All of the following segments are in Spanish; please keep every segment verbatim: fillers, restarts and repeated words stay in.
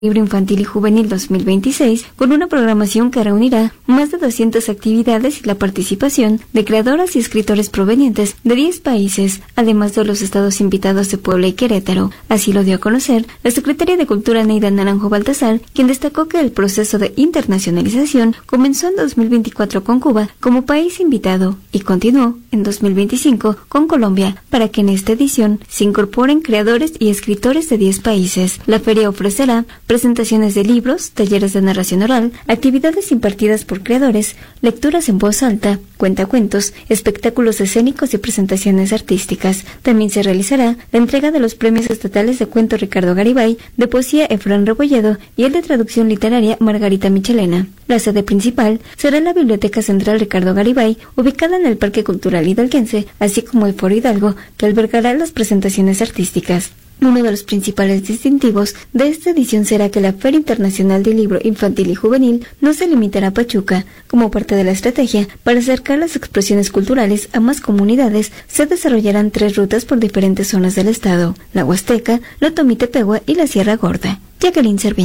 Libro Infantil y Juvenil dos mil veintiséis, con una programación que reunirá más de doscientas actividades y la participación de creadoras y escritores provenientes de diez países, además de los estados invitados de Puebla y Querétaro. Así lo dio a conocer la secretaria de Cultura Neida Naranjo Baltasar, quien destacó que el proceso de internacionalización comenzó en dos mil veinticuatro con Cuba como país invitado y continuó en dos mil veinticinco con Colombia, para que en esta edición se incorporen creadores y escritores de diez países. La feria ofrecerá presentaciones de libros, talleres de narración oral, actividades impartidas por creadores, lecturas en voz alta, cuentacuentos, espectáculos escénicos y presentaciones artísticas. También se realizará la entrega de los premios estatales de cuento Ricardo Garibay, de poesía Efraín Rebolledo y el de traducción literaria Margarita Michelena. La sede principal será la Biblioteca Central Ricardo Garibay, ubicada en el Parque Cultural Hidalguense, así como el Foro Hidalgo, que albergará las presentaciones artísticas. Uno de los principales distintivos de esta edición será que la Feria Internacional del Libro Infantil y Juvenil no se limitará a Pachuca. Como parte de la estrategia para acercar las expresiones culturales a más comunidades, se desarrollarán tres rutas por diferentes zonas del estado: la Huasteca, la Tomitepegua y la Sierra Gorda. Jacqueline Servín.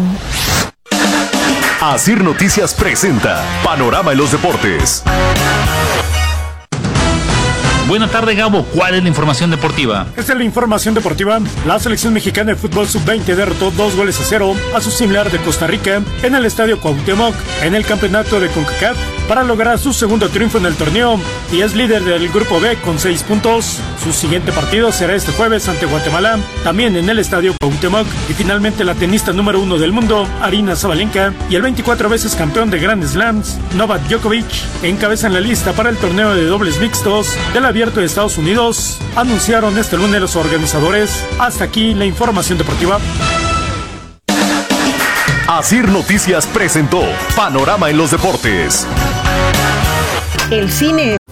Asir Noticias presenta Panorama en los Deportes. Buenas tardes, Gabo. ¿Cuál es la información deportiva? Esta es la información deportiva. La selección mexicana de fútbol sub veinte derrotó dos goles a cero a su similar de Costa Rica en el Estadio Cuauhtémoc en el campeonato de CONCACAF para lograr su segundo triunfo en el torneo y es líder del grupo B con seis puntos. Su siguiente partido será este jueves ante Guatemala, también en el Estadio Cuauhtémoc. Y finalmente la tenista número uno del mundo, Aryna Sabalenka, y el veinticuatro veces campeón de Grand Slams, Novak Djokovic, encabezan la lista para el torneo de dobles mixtos de la Abierto de Estados Unidos, anunciaron este lunes los organizadores. Hasta aquí la información deportiva. Asir Noticias presentó Panorama en los Deportes. El cine